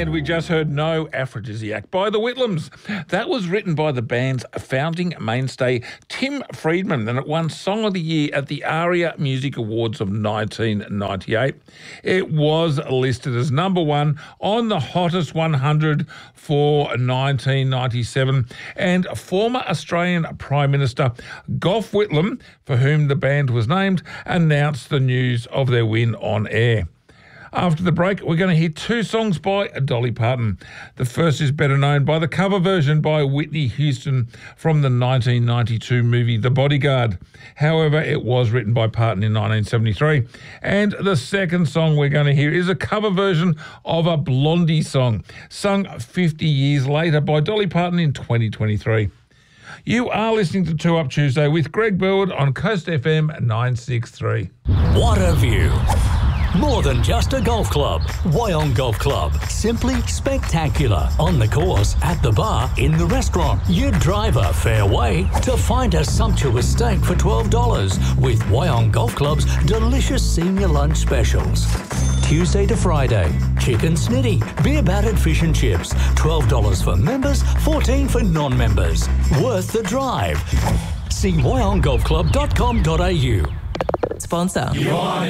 And we just heard No Aphrodisiac by the Whitlams. That was written by the band's founding mainstay, Tim Friedman, and it won Song of the Year at the ARIA Music Awards of 1998. It was listed as number one on the Hottest 100 for 1997. And former Australian Prime Minister Gough Whitlam, for whom the band was named, announced the news of their win on air. After the break, we're going to hear two songs by Dolly Parton. The first is better known by the cover version by Whitney Houston from the 1992 movie The Bodyguard. However, it was written by Parton in 1973. And the second song we're going to hear is a cover version of a Blondie song, sung 50 years later by Dolly Parton in 2023. You are listening to 2 Up Tuesday with Greg Burwood on Coast FM 963. What a view. More than just a golf club. Wyong Golf Club. Simply spectacular. On the course, at the bar, in the restaurant. You drive a fair way to find a sumptuous steak for $12 with Wyong Golf Club's delicious senior lunch specials. Tuesday to Friday, chicken snitty, beer battered fish and chips. $12 for members, $14 for non-members. Worth the drive. See wyonggolfclub.com.au. Sponsor. You want